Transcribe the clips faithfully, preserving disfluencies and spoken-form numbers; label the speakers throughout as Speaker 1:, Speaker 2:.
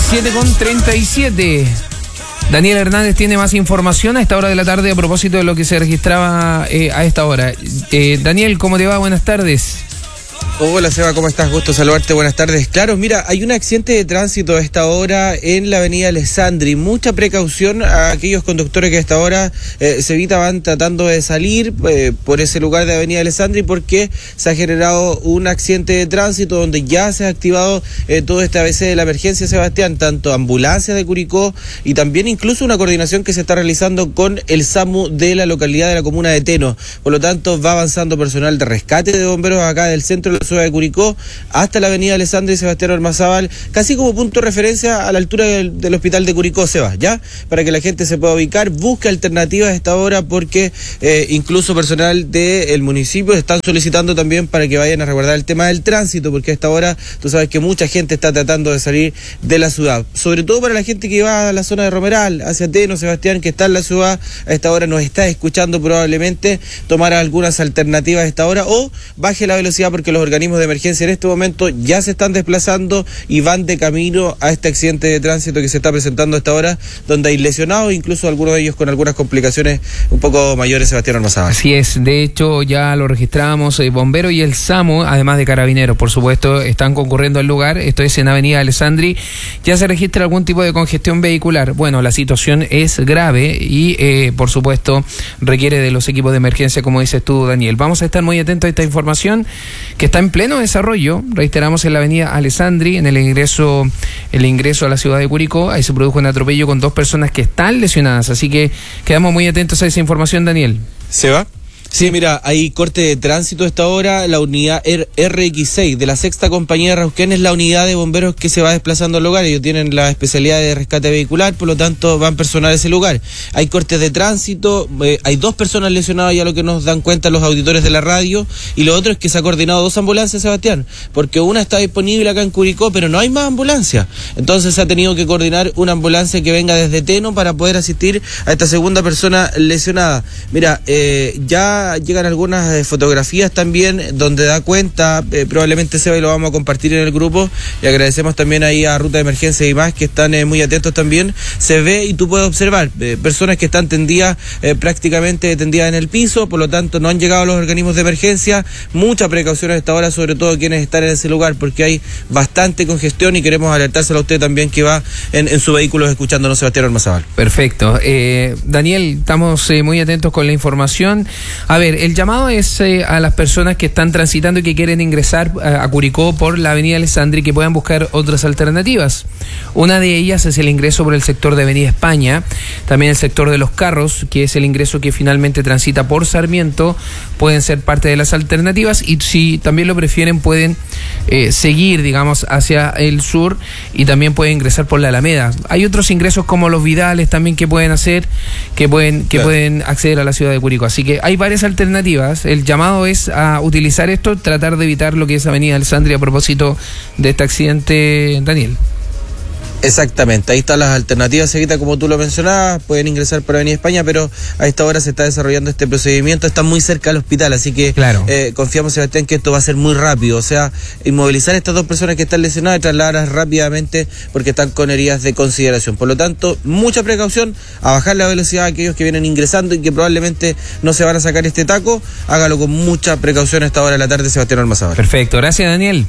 Speaker 1: siete con treinta y siete. Daniel Hernández tiene más información a esta hora de la tarde a propósito de lo que se registraba eh, a esta hora. Eh, Daniel, ¿cómo te va? Buenas tardes.
Speaker 2: Hola Seba, ¿cómo estás? Gusto saludarte, buenas tardes. Claro, mira, hay un accidente de tránsito a esta hora en la avenida Alessandri. Mucha precaución a aquellos conductores que a esta hora eh, se evitaban tratando de salir eh, por ese lugar de avenida Alessandri, porque se ha generado un accidente de tránsito donde ya se ha activado eh, todo este A B C de la emergencia, Sebastián, tanto ambulancias de Curicó y también incluso una coordinación que se está realizando con el SAMU de la localidad de la comuna de Teno. Por lo tanto, va avanzando personal de rescate de bomberos acá del centro de la ciudad de Curicó hasta la avenida Alessandri y Sebastián Ormazábal, casi como punto de referencia a la altura del, del hospital de Curicó, Seba, ¿ya? Para que la gente se pueda ubicar, busque alternativas a esta hora, porque eh, incluso personal del municipio están solicitando también para que vayan a resguardar el tema del tránsito, porque a esta hora tú sabes que mucha gente está tratando de salir de la ciudad, sobre todo para la gente que va a la zona de Romeral, hacia Teno, Sebastián, que está en la ciudad, a esta hora nos está escuchando, probablemente tomar algunas alternativas a esta hora o baje la velocidad, porque los organismos de emergencia en este momento ya se están desplazando y van de camino a este accidente de tránsito que se está presentando a esta hora, donde hay lesionados, incluso algunos de ellos con algunas complicaciones un poco mayores, Sebastián Ormazábal.
Speaker 1: Así es, de hecho ya lo registramos, el bombero y el SAMU, además de carabineros, por supuesto, están concurriendo al lugar. Esto es en avenida Alessandri. Ya se registra algún tipo de congestión vehicular. Bueno, la situación es grave y eh, por supuesto requiere de los equipos de emergencia, como dices tú, Daniel. Vamos a estar muy atentos a esta información que está en pleno desarrollo. Reiteramos, en la avenida Alessandri, en el ingreso el ingreso a la ciudad de Curicó. Ahí se produjo un atropello con dos personas que están lesionadas, así que quedamos muy atentos a esa información, Daniel.
Speaker 2: ¿Se va? Sí, mira, hay corte de tránsito a esta hora. La unidad R X seis de la sexta compañía de Rauquén es la unidad de bomberos que se va desplazando al lugar. Ellos tienen la especialidad de rescate vehicular, por lo tanto van personal a ese lugar. Hay cortes de tránsito, eh, hay dos personas lesionadas, ya lo que nos dan cuenta los auditores de la radio, y lo otro es que se ha coordinado dos ambulancias, Sebastián, porque una está disponible acá en Curicó, pero no hay más ambulancia. Entonces se ha tenido que coordinar una ambulancia que venga desde Teno para poder asistir a esta segunda persona lesionada. Mira, eh, ya llegan algunas eh, fotografías también donde da cuenta, eh, probablemente Seba, y lo vamos a compartir en el grupo, y agradecemos también ahí a Ruta de Emergencia y más que están eh, muy atentos también. Se ve y tú puedes observar eh, personas que están tendidas, eh, prácticamente tendidas en el piso, por lo tanto no han llegado a los organismos de emergencia. Mucha precaución a esta hora, sobre todo quienes están en ese lugar, porque hay bastante congestión y queremos alertárselo a usted también que va en, en su vehículo escuchándonos, Sebastián Ormazábal.
Speaker 1: Perfecto. Eh, Daniel, estamos eh, muy atentos con la información. A ver, el llamado es eh, a las personas que están transitando y que quieren ingresar a, a Curicó por la avenida Alessandri, que puedan buscar otras alternativas. Una de ellas es el ingreso por el sector de avenida España, también el sector de los carros, que es el ingreso que finalmente transita por Sarmiento, pueden ser parte de las alternativas, y si también lo prefieren pueden eh, seguir, digamos, hacia el sur y también pueden ingresar por la Alameda. Hay otros ingresos como los Vidales también que pueden hacer, que pueden, que claro. pueden acceder a la ciudad de Curicó, así que hay varias alternativas. El llamado es a utilizar esto, tratar de evitar lo que es avenida Alessandri a propósito de este accidente, Daniel.
Speaker 2: Exactamente, ahí están las alternativas, Evita, como tú lo mencionabas, pueden ingresar por Avenida España, pero a esta hora se está desarrollando este procedimiento, está muy cerca del hospital, así que claro. eh, confiamos, Sebastián, que esto va a ser muy rápido, o sea, inmovilizar a estas dos personas que están lesionadas y trasladarlas rápidamente porque están con heridas de consideración. Por lo tanto, mucha precaución, a bajar la velocidad a aquellos que vienen ingresando y que probablemente no se van a sacar este taco, hágalo con mucha precaución a esta hora de la tarde, Sebastián Ormazábal.
Speaker 1: Perfecto, gracias, Daniel.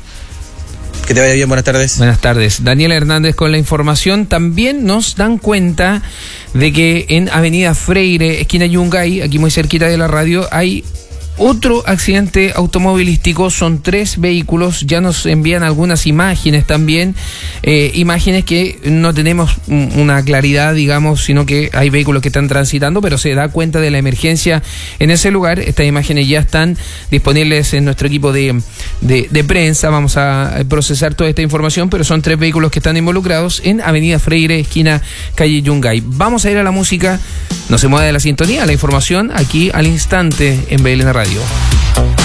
Speaker 2: Que te vaya bien, buenas tardes.
Speaker 1: Buenas tardes. Daniel Hernández con la información. También nos dan cuenta de que en avenida Freire, esquina Yungay, aquí muy cerquita de la radio, hay otro accidente automovilístico. Son tres vehículos, ya nos envían algunas imágenes también, eh, imágenes que no tenemos una claridad, digamos, sino que hay vehículos que están transitando, pero se da cuenta de la emergencia en ese lugar. Estas imágenes ya están disponibles en nuestro equipo de, de, de prensa. Vamos a procesar toda esta información, pero son tres vehículos que están involucrados en avenida Freire, esquina calle Yungay. Vamos a ir a la música, no se mueva de la sintonía, la información aquí al instante en B L N Radio.